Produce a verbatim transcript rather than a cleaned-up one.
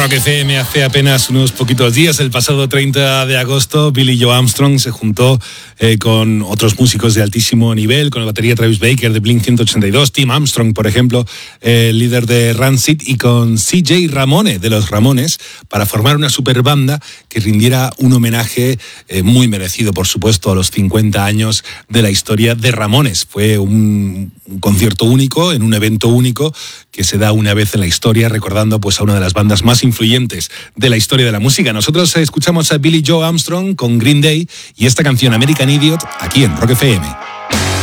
Rock F M hace apenas unos poquitos días, el pasado treinta de agosto, Billie Joe Armstrong se juntó eh, con otros músicos de altísimo nivel, con el batería Travis Baker de Blink ciento ochenta y dos, Tim Armstrong, por ejemplo, eh, líder de Rancid, y con C J Ramone de los Ramones, para formar una super banda que rindiera un homenaje eh, muy merecido, por supuesto, a los cincuenta años de la historia de Ramones. Fue un, un concierto único, en un evento único, que se da una vez en la historia, recordando pues a una de las bandas más influyentes de la historia de la música. Nosotros escuchamos a Billie Joe Armstrong con Green Day y esta canción American Idiot aquí en Rock F M.